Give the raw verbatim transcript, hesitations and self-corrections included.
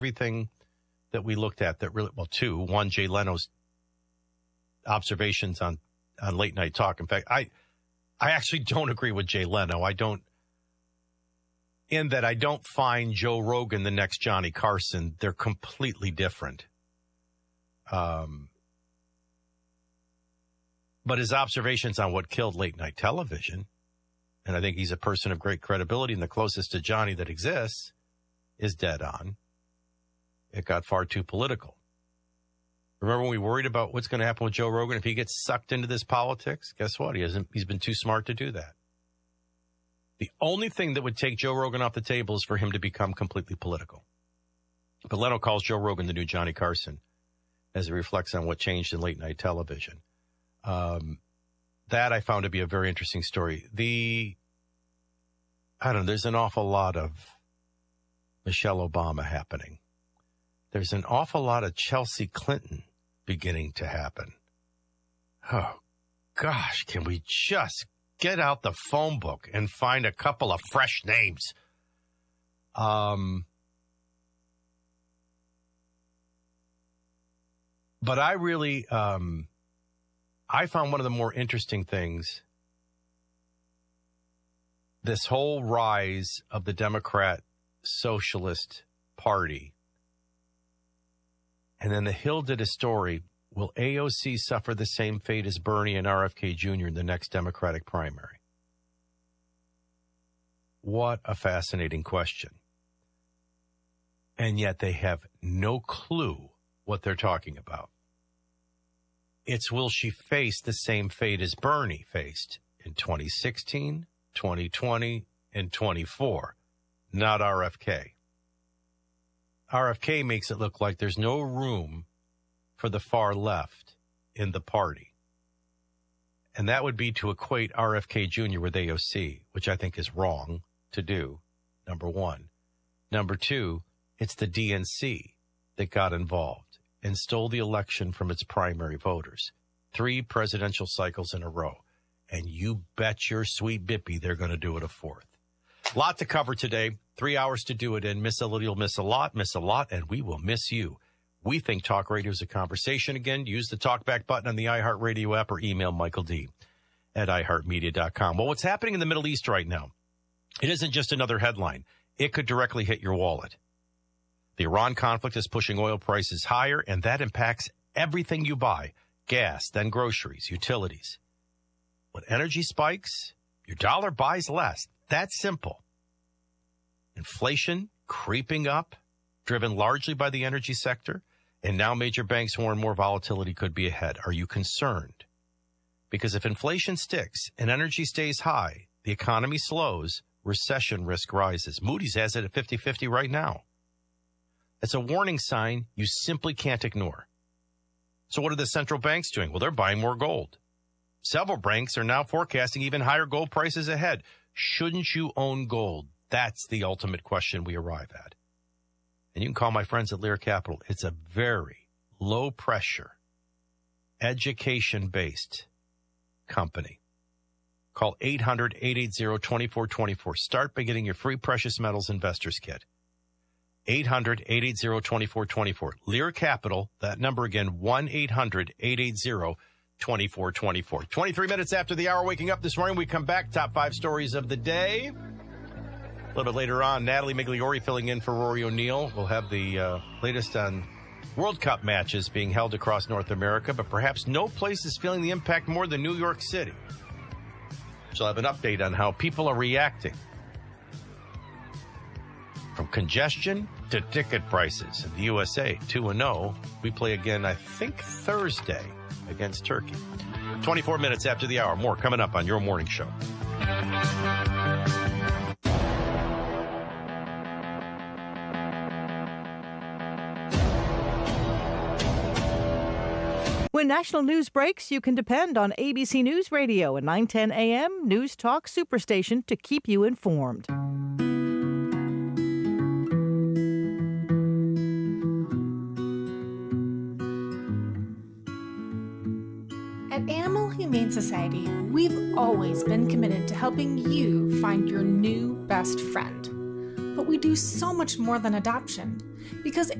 everything that we looked at that really, well, two, one, Jay Leno's observations on, on late night talk. In fact, I, I actually don't agree with Jay Leno. I don't, in that I don't find Joe Rogan the next Johnny Carson. They're completely different. Um, but his observations on what killed late night television, and I think he's a person of great credibility and the closest to Johnny that exists, is dead on. It got far too political. Remember when we worried about what's going to happen with Joe Rogan if he gets sucked into this politics? Guess what? He hasn't. He's been too smart to do that. The only thing that would take Joe Rogan off the table is for him to become completely political. But Leno calls Joe Rogan the new Johnny Carson as it reflects on what changed in late night television. Um, that I found to be a very interesting story. The, I don't know, there's an awful lot of Michelle Obama happening. There's an awful lot of Chelsea Clinton beginning to happen. Oh, gosh, can we just get out the phone book and find a couple of fresh names? Um, but I really, um, I found one of the more interesting things, this whole rise of the Democrat Socialist Party. And then the Hill did a story, will A O C suffer the same fate as Bernie and R F K Junior in the next Democratic primary? What a fascinating question. And yet they have no clue what they're talking about. It's will she face the same fate as Bernie faced in twenty sixteen, twenty twenty, and twenty-four, not R F K. R F K makes it look like there's no room for the far left in the party. And that would be to equate R F K Junior with A O C, which I think is wrong to do, number one. Number two, it's the D N C that got involved and stole the election from its primary voters. Three presidential cycles in a row. And you bet your sweet bippy they're going to do it a fourth. Lot to cover today. Three hours to do it in. Miss a little, you'll miss a lot, miss a lot, and we will miss you. We think talk radio is a conversation again. Use the talkback button on the iHeartRadio app or email Michael D at i heart media dot com. Well, what's happening in the Middle East right now? It isn't just another headline. It could directly hit your wallet. The Iran conflict is pushing oil prices higher, and that impacts everything you buy. Gas, then groceries, utilities. When energy spikes, your dollar buys less. That's simple. Inflation creeping up, driven largely by the energy sector, and now major banks warn more volatility could be ahead. Are you concerned? Because if inflation sticks and energy stays high, the economy slows, recession risk rises. Moody's has it at fifty-fifty right now. It's a warning sign you simply can't ignore. So what are the central banks doing? Well, they're buying more gold. Several banks are now forecasting even higher gold prices ahead. Shouldn't you own gold? That's the ultimate question we arrive at. And you can call my friends at Lear Capital. It's a very low-pressure, education-based company. Call eight hundred, eight eight zero, two four two four. Start by getting your free precious metals investors kit. eight hundred, eight eight zero, two four two four. Lear Capital, that number again, one eight hundred, eight eight zero, two four two four. twenty-three minutes after the hour, waking up this morning, we come back, top five stories of the day. A little bit later on, Natalie Migliori filling in for Rory O'Neill. We'll have the uh, latest on World Cup matches being held across North America, but perhaps no place is feeling the impact more than New York City. She'll have an update on how people are reacting. From congestion to ticket prices. In the U S A, two and oh. We play again, I think, Thursday against Turkey. twenty-four minutes after the hour. More coming up on your morning show. When national news breaks, you can depend on A B C News Radio and nine ten A M News Talk Superstation to keep you informed. At Animal Humane Society, we've always been committed to helping you find your new best friend. But we do so much more than adoption, because